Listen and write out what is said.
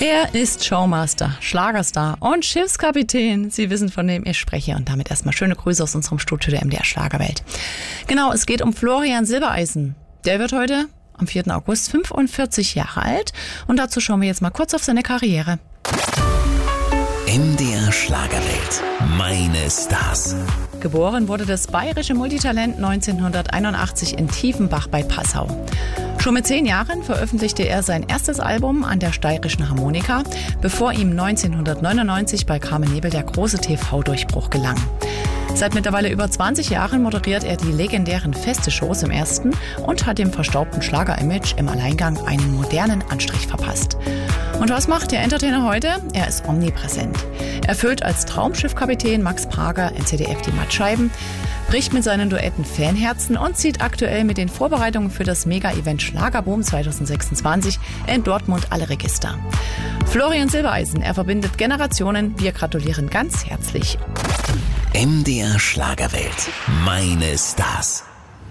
Er ist Showmaster, Schlagerstar und Schiffskapitän. Sie wissen, von wem ich spreche. Und damit erstmal schöne Grüße aus unserem Studio der MDR Schlagerwelt. Genau, es geht um Florian Silbereisen. Der wird heute am 4. August 45 Jahre alt. Und dazu schauen wir jetzt mal kurz auf seine Karriere. MDR Schlagerwelt. Meine Stars. Geboren wurde das bayerische Multitalent 1981 in Tiefenbach bei Passau. Schon mit 10 Jahren veröffentlichte er sein erstes Album an der Steirischen Harmonika, bevor ihm 1999 bei Carmen Nebel der große TV-Durchbruch gelang. Seit mittlerweile über 20 Jahren moderiert er die legendären Feste-Shows im Ersten und hat dem verstaubten Schlager-Image im Alleingang einen modernen Anstrich verpasst. Und was macht der Entertainer heute? Er ist omnipräsent. Er füllt als Traumschiffkapitän Max Prager in ZDF die Mattscheiben, bricht mit seinen Duetten Fanherzen und zieht aktuell mit den Vorbereitungen für das Mega-Event Schlagerboom 2026 in Dortmund alle Register. Florian Silbereisen, er verbindet Generationen. Wir gratulieren ganz herzlich. MDR Schlagerwelt. Meine Stars.